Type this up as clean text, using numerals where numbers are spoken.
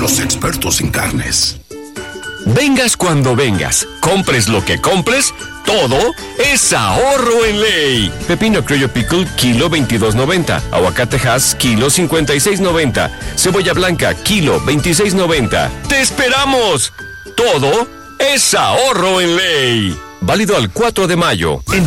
los expertos en carnes. Vengas cuando vengas, compres lo que compres, todo es ahorro en ley. Pepino criollo pickle, kilo 22.90. Aguacate Hass, kilo 56.90. Cebolla blanca, kilo 26.90. ¡Te esperamos! Todo es ahorro en ley. Válido al 4 de mayo.